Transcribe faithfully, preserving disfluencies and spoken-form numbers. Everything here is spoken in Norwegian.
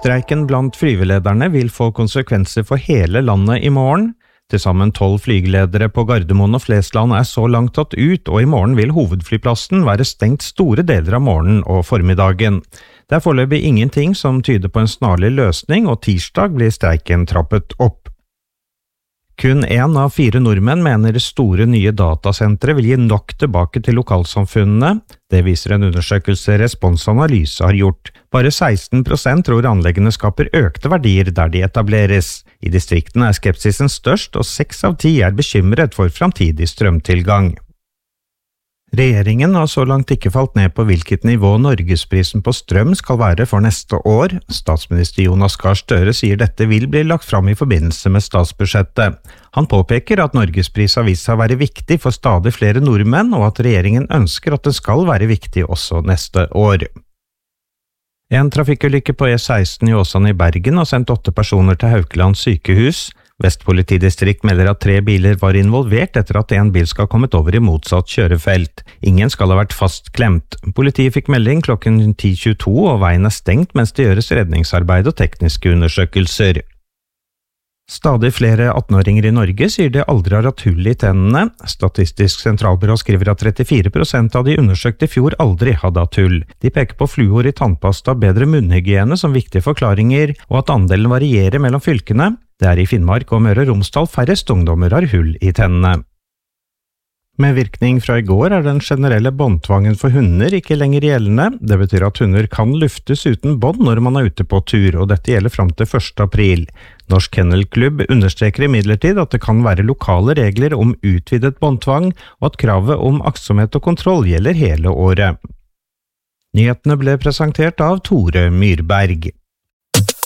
Streiken blant flyvelederne vil få konsekvenser for hele landet i morgen. Til sammen tolv flygeledere på Gardermoen og Flesland er så langt tatt ut, og i morgen vil hovedflyplassen være stengt store deler av morgenen og formiddagen. Det er foreløpig ingenting som tyder på en snarlig løsning, og tirsdag blir streiken trappet opp. Kun en av fire nordmenn mener store nye datasentre vil gi nok tilbake til lokalsamfunnene. Det viser en undersøkelse Respons Analyse har gjort. Bare seksten prosent tror anleggene skaper økte verdier der de etableres. I distriktene er skepsisen størst, og seks av ti er bekymret for framtidig strømtilgang. Regjeringen har så langt ikke falt ned på hvilket nivå norgesprisen på strøm skal være for neste år. Statsminister Jonas Gahr Støre sier dette vil bli lagt fram i forbindelse med statsbudsjettet. Han påpeker at norgespris har vist seg å være viktig for stadig flere nordmenn, og at regjeringen ønsker at det skal være viktig også neste år. En trafikkulykke på E seksten i Åsane i Bergen har sendt åtte personer til Haukeland sykehus. Vest politidistrikt melder at tre biler var involvert etter at en bil skal ha kommet over i motsatt kjørefelt. Ingen skal ha vært fastklemt. Politiet fikk melding klokken ti tjueto, og veien er stengt mens det gjøres redningsarbeid og tekniske undersøkelser. Stadig flere attenåringer i Norge sier de aldri har hatt hull i tennene. Statistisk sentralbyrå skriver at trettifire prosent av de undersøkte i fjor aldri hadde hatt hull. De peker på fluor i tannpasta, bedre munnhygiene som viktige forklaringer, og at andelen varierer mellom fylkene. Det er i Finnmark og Møre og Romsdal færrest ungdommer har hull i tennene. Med virkning fra i går er den generelle båndtvangen for hunder ikke lenger gjeldende. Det betyr at hunder kan luftes uten bånd når man er ute på tur, og dette gjelder fram til første april. Norsk Kennelklubb understreker imidlertid at det kan være lokale regler om utvidet båndtvang, og at kravet om aktsomhet og kontroll gjelder hele året. Nyhetene ble presentert av Tore Myrberg.